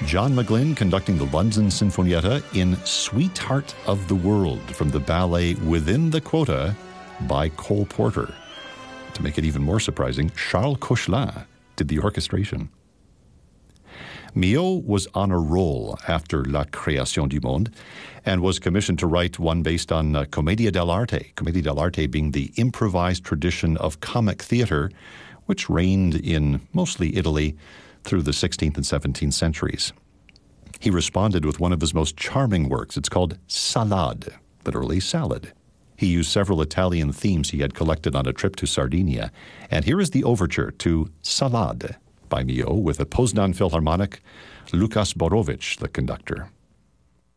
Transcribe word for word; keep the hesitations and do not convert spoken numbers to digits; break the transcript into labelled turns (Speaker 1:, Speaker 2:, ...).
Speaker 1: John McGlynn conducting the London Sinfonietta in Sweetheart of the World from the ballet Within the Quota by Cole Porter. To make it even more surprising, Charles Cochelin did the orchestration. Milhaud was on a roll after La Création du Monde and was commissioned to write one based on uh, Commedia dell'arte, Commedia dell'arte being the improvised tradition of comic theater, which reigned in mostly Italy through the sixteenth and seventeenth centuries. He responded with one of his most charming works. It's called Salade, literally salad. He used several Italian themes he had collected on a trip to Sardinia. And here is the overture to Salade by Milhaud with a Poznan Philharmonic, Lukas Borowicz, the conductor.